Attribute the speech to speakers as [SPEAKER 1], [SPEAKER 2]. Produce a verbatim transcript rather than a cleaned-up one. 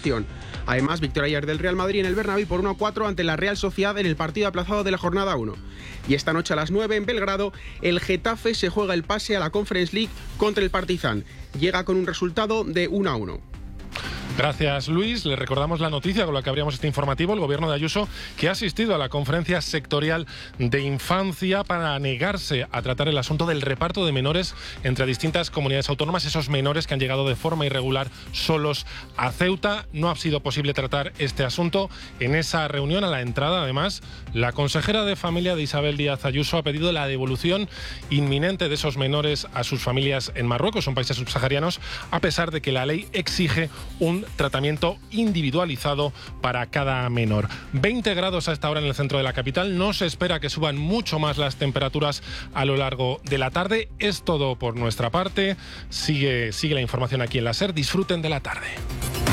[SPEAKER 1] selección. Además, victoria ayer del Real Madrid en el Bernabéu por uno a cuatro ante la Real Sociedad en el partido aplazado de la jornada uno. Y esta noche a las nueve en Belgrado, el Getafe se juega el pase a la Conference League contra el Partizan. Llega con un resultado de uno a uno.
[SPEAKER 2] Gracias, Luis. Le recordamos la noticia con la que abríamos este informativo. El gobierno de Ayuso, que ha asistido a la conferencia sectorial de infancia para negarse a tratar el asunto del reparto de menores entre distintas comunidades autónomas, esos menores que han llegado de forma irregular solos a Ceuta. No ha sido posible tratar este asunto. En esa reunión, a la entrada, además, la consejera de Familia de Isabel Díaz Ayuso ha pedido la devolución inminente de esos menores a sus familias en Marruecos, son países subsaharianos, a pesar de que la ley exige un tratamiento individualizado para cada menor. veinte grados a esta hora en el centro de la capital. No se espera que suban mucho más las temperaturas a lo largo de la tarde. Es todo por nuestra parte. Sigue, sigue la información aquí en la SER. Disfruten de la tarde.